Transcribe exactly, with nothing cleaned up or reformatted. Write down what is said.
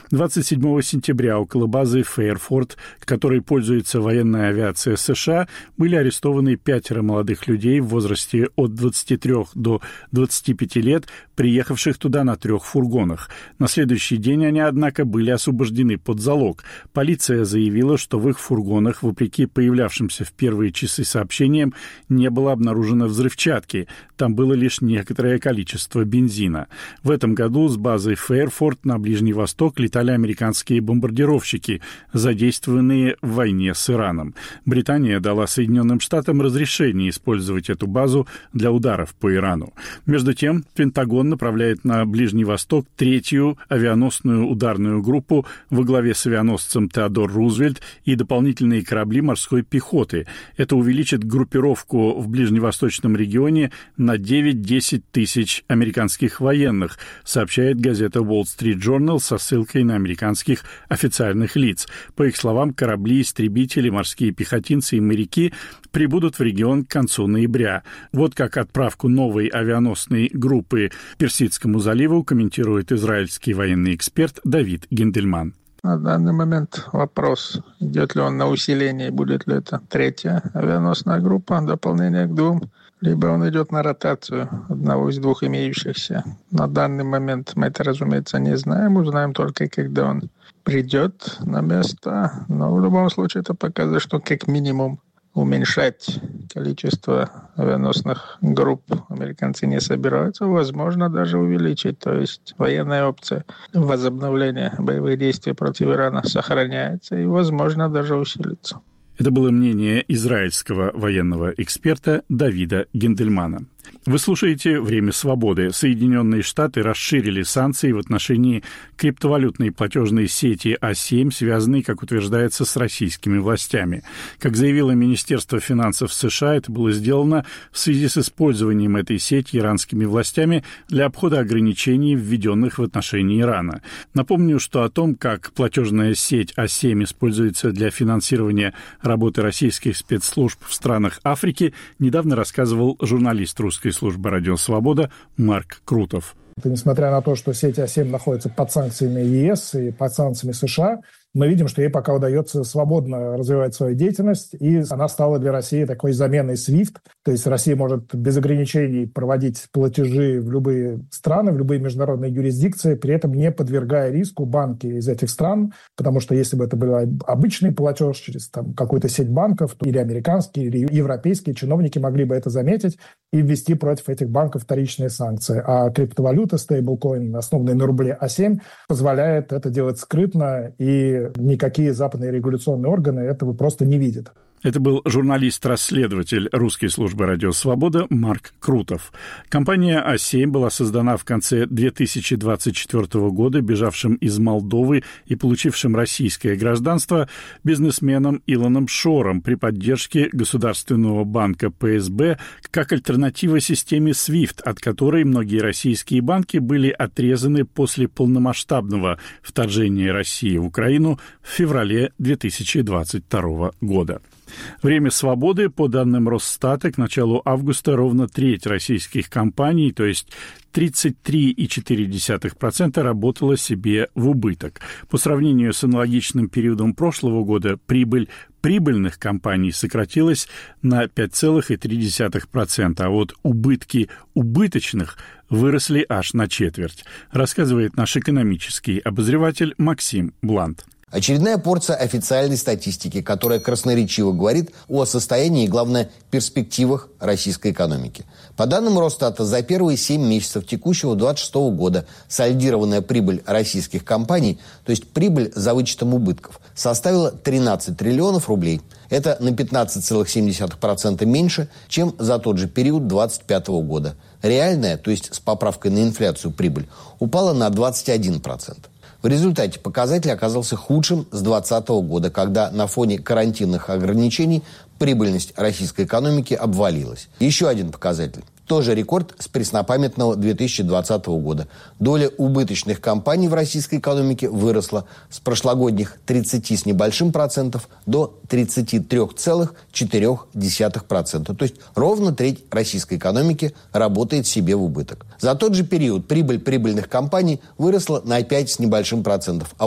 двадцать седьмого сентября около базы Фейерфорд, которой пользуется военная авиация США, были арестованы пятеро молодых людей в возрасте от двадцати трёх до двадцати пяти лет, приехавших туда на трех фургонах. На следующий день они, однако, были освобождены под залог. Полиция заявила, что в их фургонах, вопреки появлявшимся в первые часы сообщениям, не было обнаружено взрывчатки. Там было лишь некоторое количество бензина. В этом году с базы Фейерфорд на Ближний Восток летали американские бомбардировщики, задействованные в войне с Ираном. Британия дала Соединенным Штатам разрешение использовать эту базу для ударов по Ирану. Между тем, Пентагон направляет на Ближний Восток третью авианосную ударную группу во главе с авианосцем Теодор Рузвельт и дополнительные корабли морской пехоты. Это увеличит группировку в ближневосточном регионе на девять-десять тысяч американских военных, сообщает газета Wall Street Journal со ссылкой на американских официальных лиц. По их словам, корабли, истребители, морские пехотинцы и моряки прибудут в регион к концу ноября. Вот как отправку новой авианосной группы к Персидскому заливу комментирует израильский военный эксперт Давид Гендельман. На данный момент вопрос, идет ли он на усиление, будет ли это третья авианосная группа, дополнение к двум, либо он идет на ротацию одного из двух имеющихся. На данный момент мы это, разумеется, не знаем, узнаем только, когда он придет на место. Но в любом случае это показывает, что как минимум уменьшать количество авианосных групп американцы не собираются, возможно, даже увеличить. То есть военная опция возобновления боевых действий против Ирана сохраняется и, возможно, даже усилится. Это было мнение израильского военного эксперта Давида Гендельмана. Вы слушаете «Время свободы». Соединенные Штаты расширили санкции в отношении криптовалютной платежной сети А семь, связанной, как утверждается, с российскими властями. Как заявило Министерство финансов США, это было сделано в связи с использованием этой сети иранскими властями для обхода ограничений, введенных в отношении Ирана. Напомню, что о том, как платежная сеть А семь используется для финансирования работы российских спецслужб в странах Африки, недавно рассказывал журналист русской службы «Радио Свобода» Марк Крутов. Несмотря на то, что сеть А семь находится под санкциями ЕС и под санкциями США, мы видим, что ей пока удается свободно развивать свою деятельность, и она стала для России такой заменой свифт. То есть Россия может без ограничений проводить платежи в любые страны, в любые международные юрисдикции, при этом не подвергая риску банки из этих стран, потому что если бы это был обычный платеж через там, какую-то сеть банков, то или американские, или европейские чиновники могли бы это заметить и ввести против этих банков вторичные санкции. А криптовалюта, стейблкоин, основанный на рубле А семь, позволяет это делать скрытно, и никакие западные регуляционные органы этого просто не видят. Это был журналист-расследователь русской службы «Радио Свобода» Марк Крутов. Компания А семь была создана в конце две тысячи двадцать четвёртого года бежавшим из Молдовы и получившим российское гражданство бизнесменом Илоном Шором при поддержке Государственного банка Пэ Эс Бэ как альтернатива системе свифт, от которой многие российские банки были отрезаны после полномасштабного вторжения России в Украину в феврале две тысячи двадцать второго года. Время свободы, по данным Росстата, к началу августа ровно треть российских компаний, то есть тридцать три целых четыре десятых процента, работала себе в убыток. По сравнению с аналогичным периодом прошлого года прибыль прибыльных компаний сократилась на пять целых три десятых процента, а вот убытки убыточных выросли аж на четверть, рассказывает наш экономический обозреватель Максим Блант. Очередная порция официальной статистики, которая красноречиво говорит о состоянии и, главное, перспективах российской экономики. По данным Росстата, за первые семь месяцев текущего две тысячи двадцать шестого года сольдированная прибыль российских компаний, то есть прибыль за вычетом убытков, составила тринадцать триллионов рублей. Это на пятнадцать целых семь десятых процента меньше, чем за тот же период две тысячи двадцать пятого года. Реальная, то есть с поправкой на инфляцию, прибыль упала на двадцать один процент. В результате показатель оказался худшим с двадцатого года, когда на фоне карантинных ограничений прибыльность российской экономики обвалилась. Еще один показатель. Тоже рекорд с преснопамятного две тысячи двадцатого года. Доля убыточных компаний в российской экономике выросла с прошлогодних тридцати с небольшим процентов до тридцати трёх целых четырёх десятых процента. То есть ровно треть российской экономики работает себе в убыток. За тот же период прибыль прибыльных компаний выросла на пять с небольшим процентов.